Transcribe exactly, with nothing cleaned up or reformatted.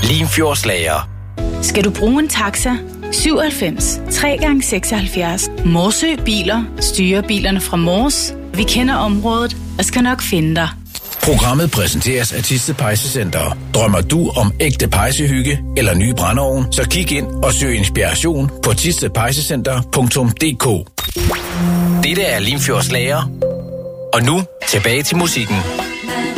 Limfjordslager. Skal du bruge en taxa? syvoghalvfems tre gange seksoghalvfjerds. Morsø Biler styrer bilerne fra Mors. Vi kender området og skal nok finde dig. Programmet præsenteres af Thisted Pejsecenter. Drømmer du om ægte pejsehygge eller ny brændeovn, så kig ind og søg inspiration på thisted pejsecenter punktum d k. Dette er Limfjordslager. Og nu tilbage til musikken.